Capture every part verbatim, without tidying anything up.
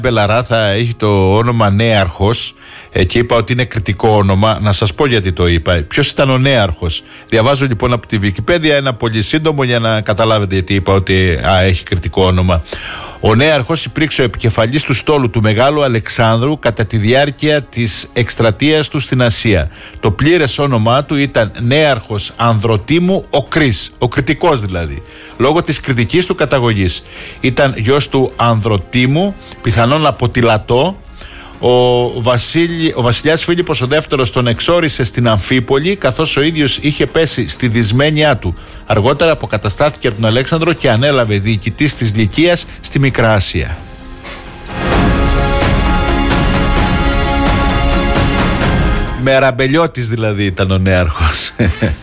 Μπελαρά θα έχει το όνομα Νέαρχος ε, και είπα ότι είναι κριτικό όνομα. Να σας πω γιατί το είπα. Ποιος ήταν ο Νέαρχος? Διαβάζω λοιπόν από τη Wikipedia ένα πολύ σύντομο για να καταλάβετε γιατί είπα ότι α, έχει κριτικό όνομα. Ο Νέαρχος υπήρξε ο επικεφαλής του στόλου του Μεγάλου Αλεξάνδρου κατά τη διάρκεια της εκστρατείας του στην Ασία. Το πλήρες όνομά του ήταν Νέαρχος Ανδροτίμου ο Κρής, ο κριτικός δηλαδή, λόγω της κριτικής του καταγωγής. Ήταν γιος του Ανδροτίμου, πιθανόν από τη Λατό. Ο, Βασίλη, ο βασιλιάς Φίλιππος ο δεύτερος τον εξόρισε στην Αμφίπολη, καθώς ο ίδιος είχε πέσει στη δυσμένειά του. Αργότερα αποκαταστάθηκε από τον Αλέξανδρο και ανέλαβε διοικητής της Λυκίας στη Μικρά Ασία. Μεραμπελιώτης δηλαδή ήταν ο Νέαρχος.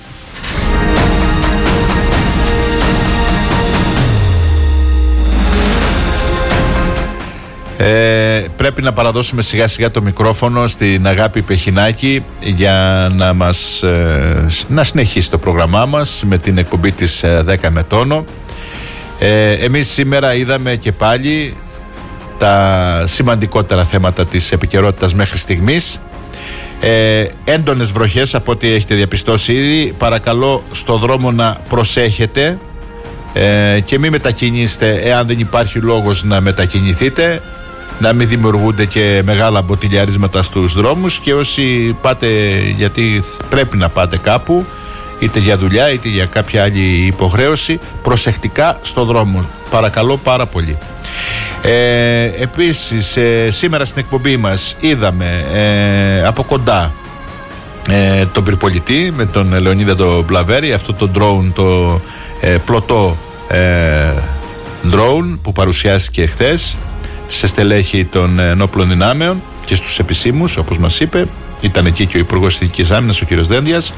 Ε, πρέπει να παραδώσουμε σιγά σιγά το μικρόφωνο στην Αγάπη Πεχινάκη για να μας ε, να συνεχίσει το πρόγραμμά μας με την εκπομπή της ε, δέκα με τόνο. ε, Εμείς σήμερα είδαμε και πάλι τα σημαντικότερα θέματα της επικαιρότητας μέχρι στιγμής. ε, Έντονες βροχές από ό,τι έχετε διαπιστώσει ήδη. Παρακαλώ στο δρόμο να προσέχετε ε, και μην μετακινήσετε εάν δεν υπάρχει λόγος να μετακινηθείτε, να μην δημιουργούνται και μεγάλα μποτιλιαρίσματα στους δρόμους, και όσοι πάτε γιατί πρέπει να πάτε κάπου, είτε για δουλειά είτε για κάποια άλλη υποχρέωση, προσεκτικά στο δρόμο, παρακαλώ πάρα πολύ. ε, Επίσης ε, σήμερα στην εκπομπή μας είδαμε ε, από κοντά ε, τον πυρπολιτή με τον Λεωνίδα τον Μπλαβέρη, αυτό το drone, το ε, πλωτό ε, drone που παρουσιάστηκε χθες σε στελέχη των ενόπλων δυνάμεων και στους επισήμους, όπως μας είπε. Ήταν εκεί και ο Υπουργός Εθνικής Άμυνας, ο κ. Δένδιας.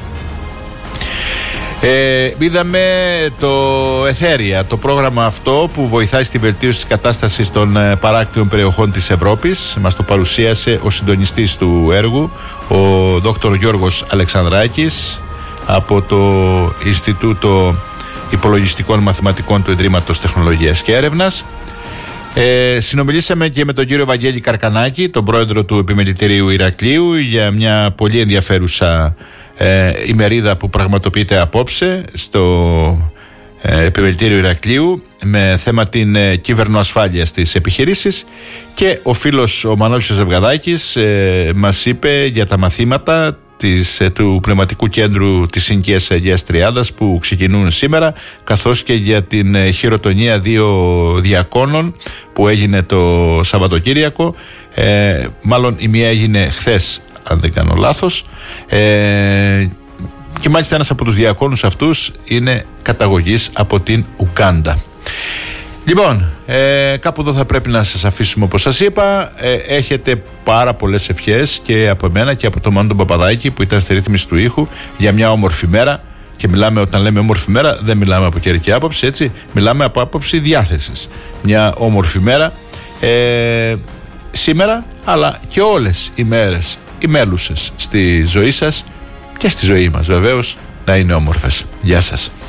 Ε, είδαμε το Εθέρια, το πρόγραμμα αυτό που βοηθάει στη βελτίωση της κατάστασης των παράκτιων περιοχών της Ευρώπης. Μας το παρουσίασε ο συντονιστής του έργου, ο δόκτωρ Γιώργος Αλεξανδράκης, από το Ινστιτούτο Υπολογιστικών Μαθηματικών του Ιδρύματος Τεχνολογίας και Έρευνας. Ε, συνομιλήσαμε και με τον κύριο Βαγγέλη Καρκανάκη, τον πρόεδρο του Επιμελητηρίου Ηρακλείου, για μια πολύ ενδιαφέρουσα ε, ημερίδα που πραγματοποιείται απόψε στο ε, Επιμελητήριο Ηρακλείου με θέμα την ε, κυβερνοασφάλεια στις επιχειρήσεις. Και ο φίλος ο Μανώλης Ζευγαδάκης ε, μας είπε για τα μαθήματα Της, του Πνευματικού Κέντρου της Συνοικίας Αγίας Τριάδας που ξεκινούν σήμερα, καθώς και για την χειροτονία δύο διακόνων που έγινε το Σαββατοκύριακο. ε, Μάλλον η μία έγινε χθες αν δεν κάνω λάθος, ε, και μάλιστα ένας από τους διακόνους αυτούς είναι καταγωγής από την Ουγκάντα. Λοιπόν, ε, κάπου εδώ θα πρέπει να σας αφήσουμε, όπως σας είπα. ε, Έχετε πάρα πολλές ευχές και από εμένα και από τον Μάνο τον Παπαδάκη που ήταν στη ρύθμιση του ήχου για μια όμορφη μέρα. Και μιλάμε, όταν λέμε όμορφη μέρα, δεν μιλάμε από καιρική άποψη, έτσι. Μιλάμε από άποψη διάθεσης. Μια όμορφη μέρα ε, σήμερα, αλλά και όλες οι μέρες, οι μέλουσες στη ζωή σας και στη ζωή μας βεβαίως, να είναι όμορφες. Γεια σας.